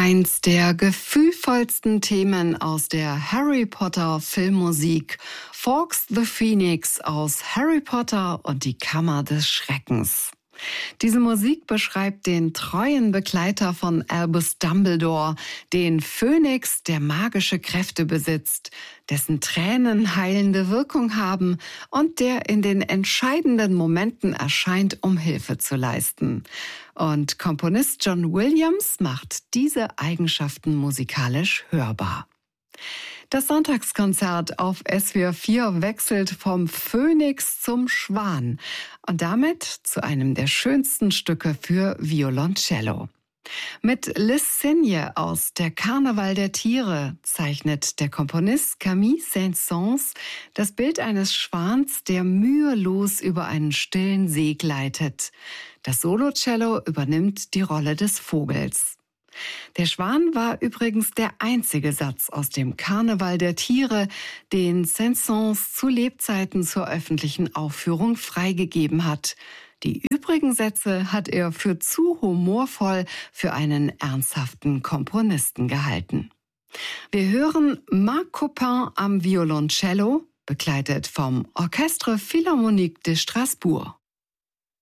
Eins der gefühlvollsten Themen aus der Harry Potter Filmmusik, Fawkes the Phoenix aus Harry Potter und die Kammer des Schreckens. Diese Musik beschreibt den treuen Begleiter von Albus Dumbledore, den Phönix, der magische Kräfte besitzt, dessen Tränen heilende Wirkung haben und der in den entscheidenden Momenten erscheint, um Hilfe zu leisten. Und Komponist John Williams macht diese Eigenschaften musikalisch hörbar. Das Sonntagskonzert auf SWR 4 wechselt vom Phönix zum Schwan und damit zu einem der schönsten Stücke für Violoncello. Mit Les Cygnes aus Der Karneval der Tiere zeichnet der Komponist Camille Saint-Saëns das Bild eines Schwans, der mühelos über einen stillen See gleitet. Das Solocello übernimmt die Rolle des Vogels. Der Schwan war übrigens der einzige Satz aus dem Karneval der Tiere, den Saint-Saëns zu Lebzeiten zur öffentlichen Aufführung freigegeben hat. Die übrigen Sätze hat er für zu humorvoll für einen ernsthaften Komponisten gehalten. Wir hören Marc Copain am Violoncello, begleitet vom Orchestre Philharmonique de Strasbourg.